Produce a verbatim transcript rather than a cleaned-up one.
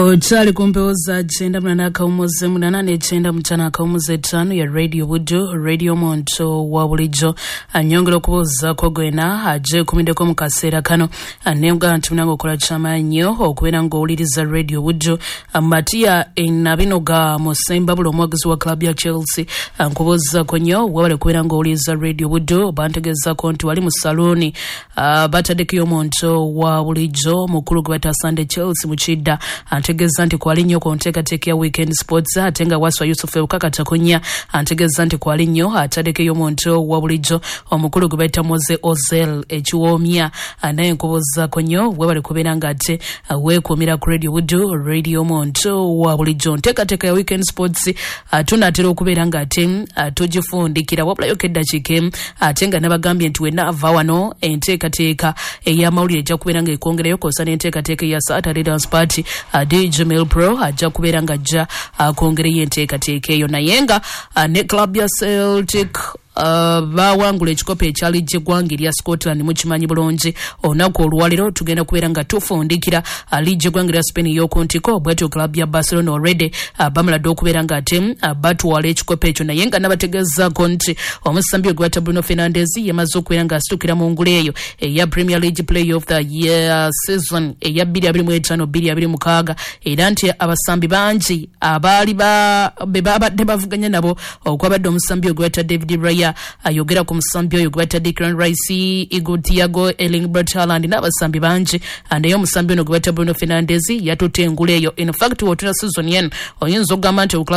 Ochali kumpeoza chenda mnana kaumoze mnana ne chenda mchana kaumoze tano ya Radio Wudu, Radio Monto wa bulijo anyongero kuboza kogwena aje kumindeko mukasera kano anemga ntumunango kola chama nyo okwera ngo uliriza Radio Wudu amatia enabinoga Musemba bulo mwagizi wa club ya Chelsea ankuboza konyo wabale kwera ngo uliriza Radio Wudu bantegeza konti wali mu saloni uh, batadeki yo Monto wa bulijo mukuru kwata Sunday Chelsea muchida antegeza nti kwali nnyo konteka teke ya weekend sports atenga waswa Yusuf Ukakata konya antegeza nti kwali nnyo atadeke yo Monto wa bulijo omukulu gubeta Moze Ozel echiwomya anaye nkuboza konyo webale kuberanga ate wekumira ku Radio Wudu Radio Monto wa bulijo nteka teke ya weekend sports tunatera okuberanga ate tujifundikira wabula yokedda chike atenga nabagambye nti wena ava wano enteka teka eya mawuli eja kuberanga ekongere yokosana enteka teke ya Saturday Dance Party D J Mel Pro aja kuberanga ja kongere yenteka teke yo nayenga ne club ya Celtic Uh, bawangula ekikopo ekyali jegwangi ya Scotland mukimanyi bulungi onako olwaliro tugenda kuberanga tufundikira alije gwangi ya Spain yokontiko bweto club ya Barcelona already uh, bamala do kuberanga team uh, batwala ekikopo ekyo nayenga nabategeza konti omusambi gwata Bruno Fernandes yamaze okuberanga astukira mu nguleyo e ya Premier League Player of the Year season e ya bbiri abiri mu etaano bbiri abiri mu mukaaga era nti abasambi bangi abali ba beba bavuganya nabo okwabadde omusambi gwata David Raya ayogera ku musambi oyo gwata Declan Rice, Igor Thiago, Erling Braut Haaland n'abasambi bangi andeyo omusambi ono gwata Bruno Fernandes yatutengula eyo. In fact wotera season yen oyinza okugamba nti